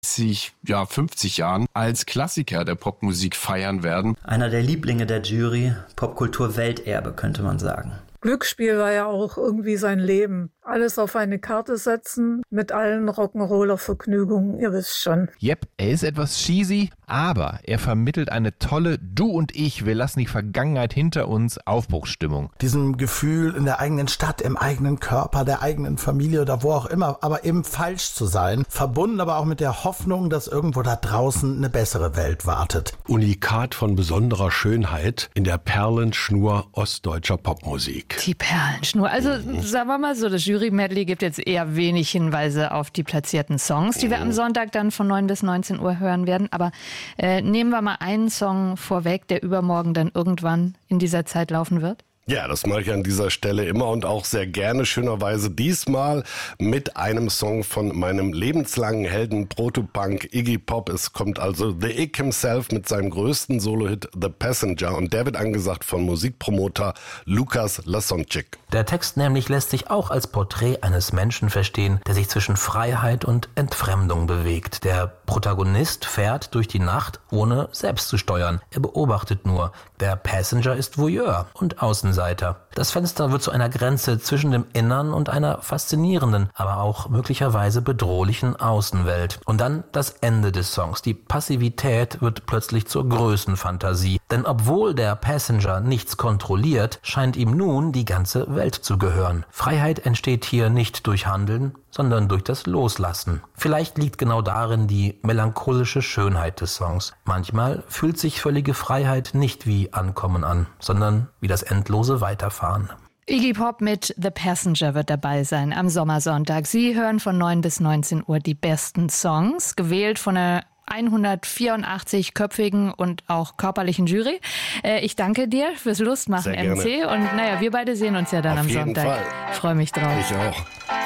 50 Jahren als Klassiker der Popmusik feiern werden. Einer der Lieblinge der Jury, Popkultur-Welterbe, könnte man sagen. Glücksspiel war ja auch irgendwie sein Leben. Alles auf eine Karte setzen, mit allen Rock'n'Roller-Vergnügungen, ihr wisst schon. Yep, er ist etwas cheesy, aber er vermittelt eine tolle Du und ich, wir lassen die Vergangenheit hinter uns, Aufbruchsstimmung. Diesem Gefühl in der eigenen Stadt, im eigenen Körper, der eigenen Familie oder wo auch immer, aber eben falsch zu sein, verbunden aber auch mit der Hoffnung, dass irgendwo da draußen eine bessere Welt wartet. Unikat von besonderer Schönheit in der Perlenschnur ostdeutscher Popmusik. Die Perlenschnur. Also sagen wir mal so, das Jury-Medley gibt jetzt eher wenig Hinweise auf die platzierten Songs, die wir am Sonntag dann von 9 bis 19 Uhr hören werden. Aber nehmen wir mal einen Song vorweg, der übermorgen dann irgendwann in dieser Zeit laufen wird. Ja, das mache ich an dieser Stelle immer und auch sehr gerne, schönerweise diesmal mit einem Song von meinem lebenslangen Helden Protopunk Iggy Pop. Es kommt also The Ig himself mit seinem größten Solo-Hit The Passenger und der wird angesagt von Musikpromoter Lukas Lasonczyk. Der Text nämlich lässt sich auch als Porträt eines Menschen verstehen, der sich zwischen Freiheit und Entfremdung bewegt. Der Protagonist fährt durch die Nacht, ohne selbst zu steuern. Er beobachtet nur. Der Passenger ist Voyeur und Außenseiter. Das Fenster wird zu einer Grenze zwischen dem Innern und einer faszinierenden, aber auch möglicherweise bedrohlichen Außenwelt. Und dann das Ende des Songs. Die Passivität wird plötzlich zur Größenfantasie. Denn obwohl der Passenger nichts kontrolliert, scheint ihm nun die ganze Welt zu gehören. Freiheit entsteht hier nicht durch Handeln, sondern durch das Loslassen. Vielleicht liegt genau darin die melancholische Schönheit des Songs. Manchmal fühlt sich völlige Freiheit nicht wie Ankommen an, sondern wie das endlose Weiterfahren. Iggy Pop mit The Passenger wird dabei sein am Sommersonntag. Sie hören von 9 bis 19 Uhr die besten Songs, gewählt von einer 184-köpfigen und auch körperlichen Jury. Ich danke dir fürs Lustmachen, MC. Und wir beide sehen uns ja dann am Sonntag. Fall. Freue mich drauf. Ich auch.